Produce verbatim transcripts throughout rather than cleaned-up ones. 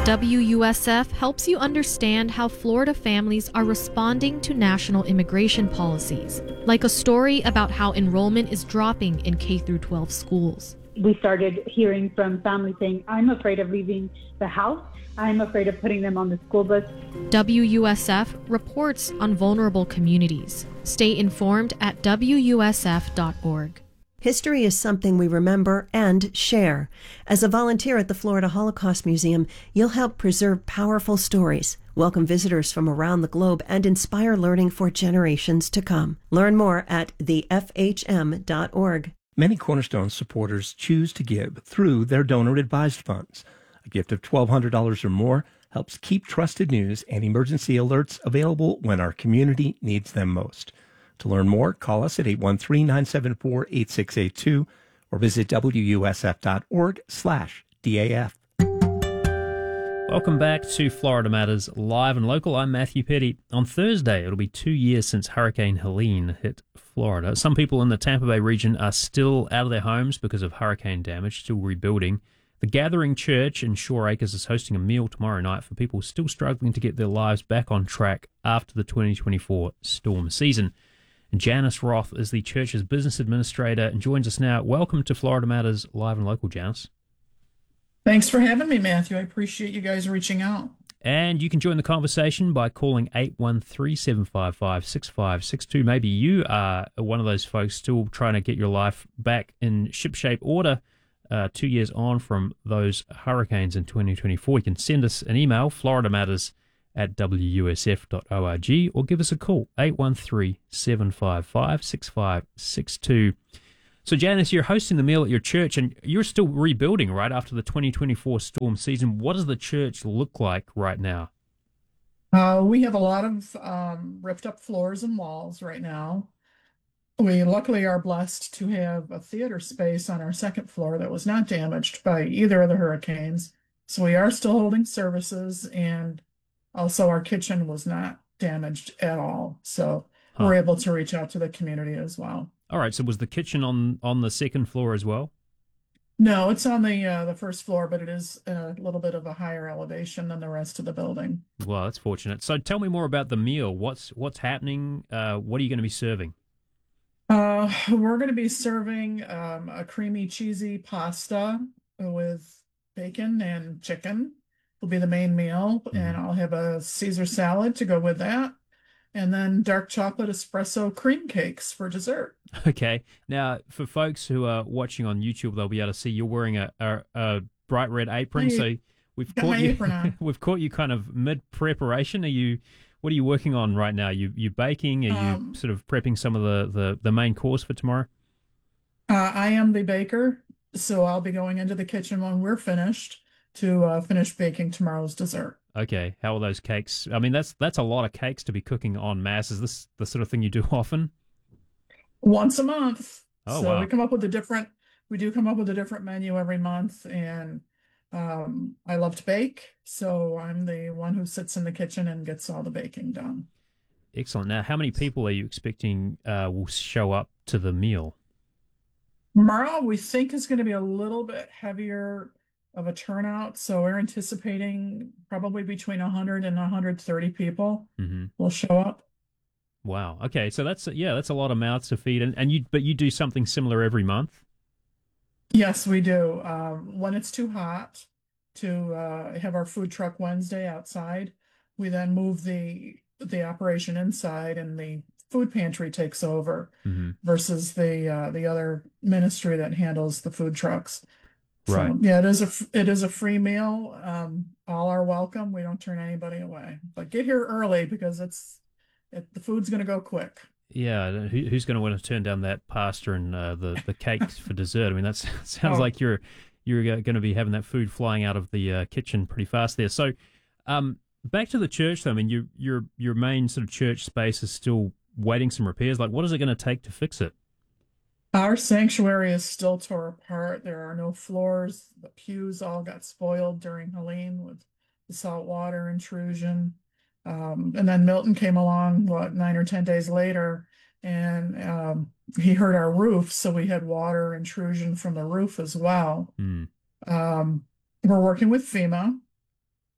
W U S F helps you understand how Florida families are responding to national immigration policies, like a story about how enrollment is dropping in K through twelve schools. We started hearing from families saying, I'm afraid of leaving the house. I'm afraid of putting them on the school bus. W U S F reports on vulnerable communities. Stay informed at W U S F dot org. History is something we remember and share. As a volunteer at the Florida Holocaust Museum, you'll help preserve powerful stories, welcome visitors from around the globe, and inspire learning for generations to come. Learn more at the F H M dot org. Many Cornerstone supporters choose to give through their donor-advised funds. A gift of twelve hundred dollars or more helps keep trusted news and emergency alerts available when our community needs them most. To learn more, call us at eight one three, nine seven four, eight six eight two or visit W U S F dot org slash D A F. Welcome back to Florida Matters Live and Local. I'm Matthew Petty. On Thursday, it'll be two years since Hurricane Helene hit Florida. Some people in the Tampa Bay region are still out of their homes because of hurricane damage, still rebuilding. The Gathering Church in Shore Acres is hosting a meal tomorrow night for people still struggling to get their lives back on track after the twenty twenty-four storm season. And Janice Roth is the church's business administrator and joins us now. Welcome to Florida Matters Live and Local, Janice. Thanks for having me, Matthew. I appreciate you guys reaching out. And you can join the conversation by calling eight one three, seven five five, six five six two. Maybe you are one of those folks still trying to get your life back in shipshape order uh, two years on from those hurricanes in twenty twenty-four. You can send us an email, florida matters at W U S F dot org, or give us a call, eight one three, seven five five, six five six two. So, Janice, you're hosting the meal at your church, and you're still rebuilding, right, after the twenty twenty-four storm season. What does the church look like right now? Uh, we have a lot of um, ripped up floors and walls right now. We luckily are blessed to have a theater space on our second floor that was not damaged by either of the hurricanes. So we are still holding services, and also our kitchen was not damaged at all. So huh. we're able to reach out to the community as well. All right, so was the kitchen on, on the second floor as well? No, it's on the uh, the first floor, but it is a little bit of a higher elevation than the rest of the building. Well, that's fortunate. So tell me more about the meal. What's what's happening? Uh, what are you going to be serving? Uh, we're going to be serving um, a creamy, cheesy pasta with bacon and chicken. Will be the main meal, mm-hmm. and I'll have a Caesar salad to go with that. And then dark chocolate espresso cream cakes for dessert. Okay. Now, for folks who are watching on YouTube, they'll be able to see you're wearing a, a, a bright red apron. My, so we've got caught my you. Apron on. We've caught you kind of mid preparation. Are you? What are you working on right now? You you baking? Are um, you sort of prepping some of the, the, the main course for tomorrow? Uh, I am the baker, so I'll be going into the kitchen when we're finished to uh, finish baking tomorrow's dessert. Okay, how are those cakes? I mean, that's that's a lot of cakes to be cooking en masse. Is this the sort of thing you do often? Once a month. Oh, so wow. we come up with a different, we do come up with a different menu every month, and um, I love to bake, so I'm the one who sits in the kitchen and gets all the baking done. Excellent. Now, how many people are you expecting uh, will show up to the meal? Tomorrow, we think is going to be a little bit heavier of a turnout, so we're anticipating probably between one hundred and one hundred thirty people mm-hmm. will show up. Wow. Okay, so that's yeah, that's a lot of mouths to feed, and, and you but you do something similar every month. Yes, we do. Um, when it's too hot to uh, have our food truck Wednesday outside, we then move the the operation inside, and the food pantry takes over mm-hmm. versus the uh, the other ministry that handles the food trucks. Right. So, yeah, it is a it is a free meal. Um, all are welcome. We don't turn anybody away. But get here early because it's it, the food's going to go quick. Yeah, who, who's going to want to turn down that pasta and uh, the the cakes for dessert? I mean, that sounds oh. like you're you're going to be having that food flying out of the uh, kitchen pretty fast there. So, um, back to the church though. I mean, your your your main sort of church space is still waiting some repairs. Like, what is it going to take to fix it? Our sanctuary is still tore apart. There are no floors. The pews all got spoiled during Helene with the saltwater intrusion. Um, and then Milton came along, what, nine or ten days later, and um, he hurt our roof, so we had water intrusion from the roof as well. Mm. Um, we're working with FEMA.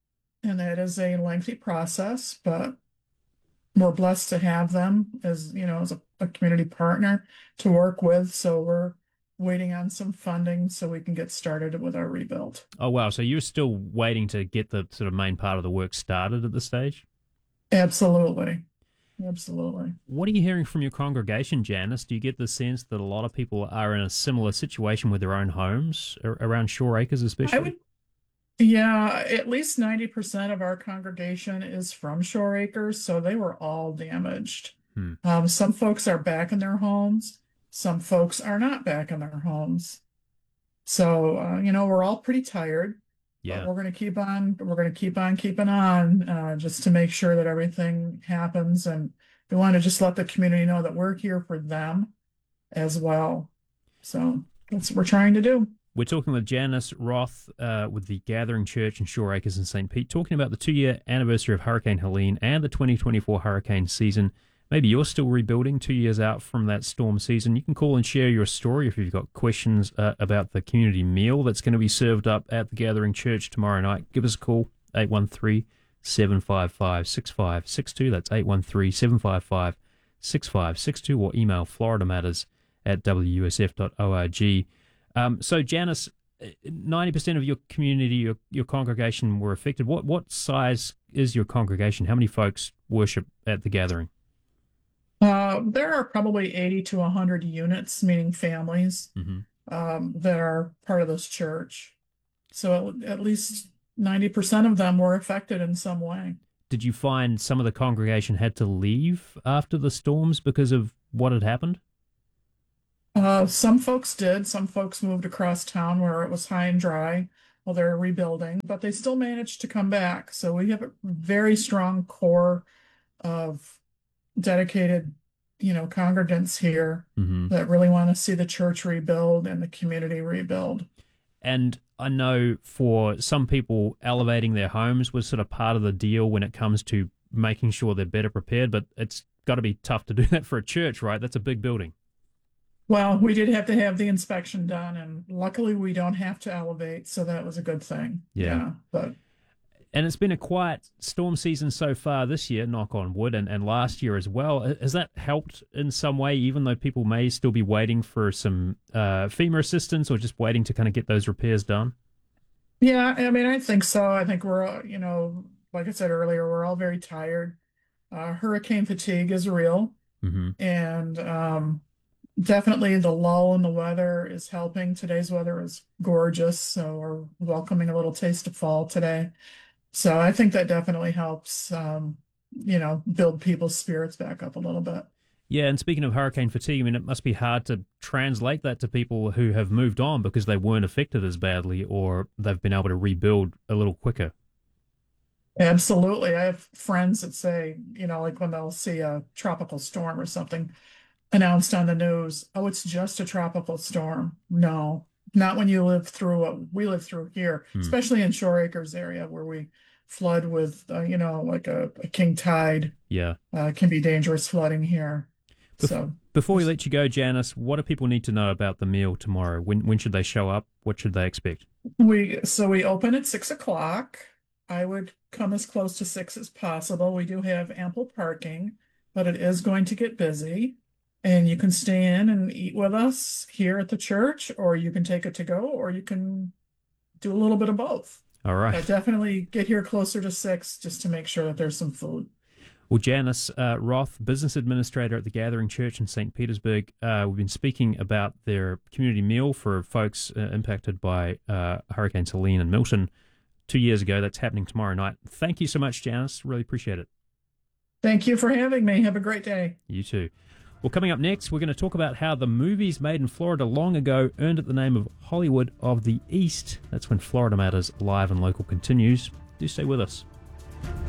and that is a lengthy process, but we're blessed to have them as, you know, as a, a community partner to work with. So we're waiting on some funding so we can get started with our rebuild. Oh, wow. So you're still waiting to get the sort of main part of the work started at this stage? Absolutely. Absolutely. What are you hearing from your congregation, Janice? Do you get the sense that a lot of people are in a similar situation with their own homes, ar- around Shore Acres especially? I would, yeah, at least ninety percent of our congregation is from Shore Acres, so they were all damaged. Hmm. Um, some folks are back in their homes. Some folks are not back in their homes. So, uh, you know, we're all pretty tired. Yeah. But we're going to keep on, we're going to keep on keeping on, uh, just to make sure that everything happens. And we want to just let the community know that we're here for them as well. So that's what we're trying to do. We're talking with Janice Roth uh, with the Gathering Church in Shore Acres in Saint Pete, talking about the two-year anniversary of Hurricane Helene and the twenty twenty-four hurricane season. Maybe you're still rebuilding two years out from that storm season. You can call and share your story if you've got questions uh, about the community meal that's going to be served up at the Gathering Church tomorrow night. Give us a call, eight one three, seven five five, six five six two. That's eight one three, seven five five, six five six two, or email florida matters at w u s f dot org. Um, so, Janice, ninety percent of your community, your, your congregation were affected. What, what size is your congregation? How many folks worship at the Gathering? Uh, there are probably eighty to one hundred units, meaning families, Mm-hmm. um, that are part of this church. So at, at least ninety percent of them were affected in some way. Did you find some of the congregation had to leave after the storms because of what had happened? Uh, some folks did. Some folks moved across town where it was high and dry while they were rebuilding, but they still managed to come back. So we have a very strong core of dedicated, you know, congregants here Mm-hmm. that really want to see the church rebuild and the community rebuild. And I know for some people, elevating their homes was sort of part of the deal when it comes to making sure they're better prepared, but it's got to be tough to do that for a church, right? That's a big building. Well, we did have to have the inspection done, and luckily we don't have to elevate, so that was a good thing. Yeah. But And it's been a quiet storm season so far this year, knock on wood, and, and last year as well. Has that helped in some way, even though people may still be waiting for some uh, FEMA assistance or just waiting to kind of get those repairs done? yeah, I mean, I think so. I think we're, all, you know, like I said earlier, we're all very tired. Uh, hurricane fatigue is real, Mm-hmm. and um, definitely the lull in the weather is helping. Today's weather is gorgeous, so we're welcoming a little taste of fall today. So I think that definitely helps, um, you know, build people's spirits back up a little bit. Yeah, and speaking of hurricane fatigue, I mean, it must be hard to translate that to people who have moved on because they weren't affected as badly or they've been able to rebuild a little quicker. Absolutely. I have friends that say, you know, like when they'll see a tropical storm or something announced on the news, oh, it's just a tropical storm. No, not when you live through what we live through here, Hmm. especially in Shore Acres area where we flood with, uh, you know, like a, a king tide. Yeah. Uh, can be dangerous flooding here. Bef- So Before we let you go, Janice, what do people need to know about the meal tomorrow? When when should they show up? What should they expect? we so we open at six o'clock. I would come as close to six as possible. We do have ample parking, but it is going to get busy. And you can stay in and eat with us here at the church, or you can take it to go, or you can do a little bit of both. All right. But definitely get here closer to six just to make sure that there's some food. Well, Janice uh, Roth, business administrator at the Gathering Church in Saint Petersburg, uh, we've been speaking about their community meal for folks uh, impacted by uh, Hurricanes Helene and Milton two years ago. That's happening tomorrow night. Thank you so much, Janice. Really appreciate it. Thank you for having me. Have a great day. You too. Well, coming up next, we're going to talk about how the movies made in Florida long ago earned it the name of Hollywood of the East. That's when Florida Matters Live and Local continues. Do stay with us.